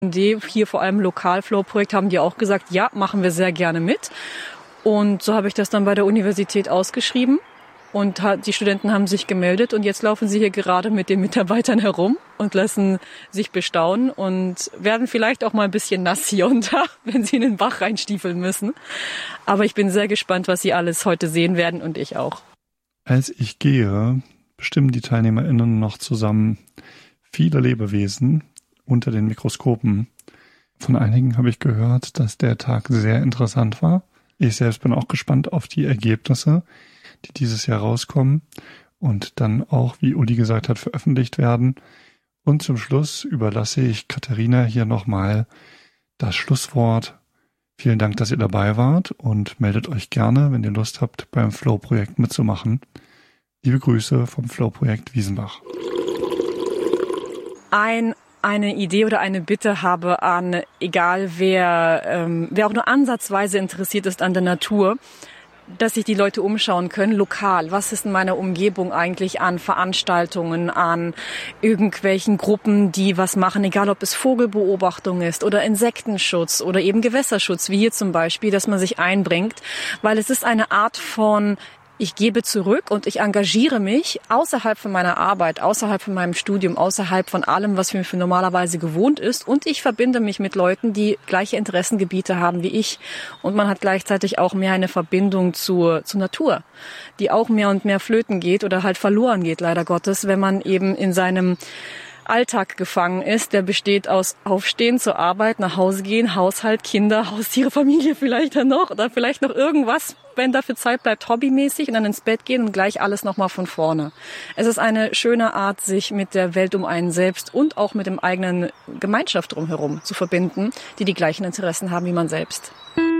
Die hier vor allem Lokalflow-Projekt haben die auch gesagt, ja, machen wir sehr gerne mit. Und so habe ich das dann bei der Universität ausgeschrieben. Und die Studenten haben sich gemeldet und jetzt laufen sie hier gerade mit den Mitarbeitern herum und lassen sich bestaunen und werden vielleicht auch mal ein bisschen nass hier und da, wenn sie in den Bach reinstiefeln müssen. Aber ich bin sehr gespannt, was sie alles heute sehen werden und ich auch. Als ich gehe, bestimmen die TeilnehmerInnen noch zusammen viele Lebewesen unter den Mikroskopen. Von einigen habe ich gehört, dass der Tag sehr interessant war. Ich selbst bin auch gespannt auf die Ergebnisse, die dieses Jahr rauskommen und dann auch, wie Uli gesagt hat, veröffentlicht werden. Und zum Schluss überlasse ich Katharina hier nochmal das Schlusswort. Vielen Dank, dass ihr dabei wart und meldet euch gerne, wenn ihr Lust habt, beim Flow-Projekt mitzumachen. Liebe Grüße vom Flow-Projekt Wiesenbach. Eine Idee oder eine Bitte habe an, egal wer auch nur ansatzweise interessiert ist an der Natur, dass sich die Leute umschauen können, lokal. Was ist in meiner Umgebung eigentlich an Veranstaltungen, an irgendwelchen Gruppen, die was machen, egal ob es Vogelbeobachtung ist oder Insektenschutz oder eben Gewässerschutz, wie hier zum Beispiel, dass man sich einbringt, weil es ist eine Art von ich gebe zurück und ich engagiere mich außerhalb von meiner Arbeit, außerhalb von meinem Studium, außerhalb von allem, was mir für normalerweise gewohnt ist. Und ich verbinde mich mit Leuten, die gleiche Interessengebiete haben wie ich. Und man hat gleichzeitig auch mehr eine Verbindung zur Natur, die auch mehr und mehr flöten geht oder halt verloren geht, leider Gottes, wenn man eben in seinem Alltag gefangen ist, der besteht aus Aufstehen, zur Arbeit, nach Hause gehen, Haushalt, Kinder, Haustiere, Familie vielleicht dann noch oder vielleicht noch irgendwas, wenn dafür Zeit bleibt, hobbymäßig und dann ins Bett gehen und gleich alles nochmal von vorne. Es ist eine schöne Art, sich mit der Welt um einen selbst und auch mit dem eigenen Gemeinschaft drumherum zu verbinden, die die gleichen Interessen haben wie man selbst.